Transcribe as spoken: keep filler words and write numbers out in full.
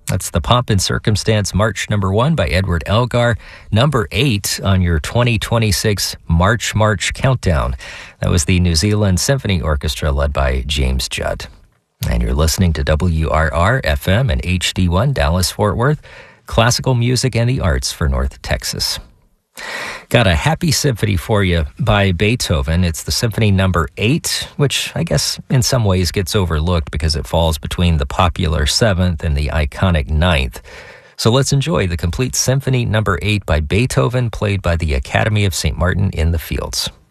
That's the Pomp and Circumstance March Number One by Edward Elgar, number eight on your twenty twenty-six March March Countdown. That was the New Zealand Symphony Orchestra led by James Judd. And you're listening to W R R F M and H D one Dallas-Fort Worth, classical music and the arts for North Texas. Got a happy symphony for you by Beethoven. It's the Symphony Number Eight, which I guess in some ways gets overlooked because it falls between the popular seventh and the iconic ninth. So let's enjoy the complete Symphony Number Eight by Beethoven, played by the Academy of Saint Martin in the Fields.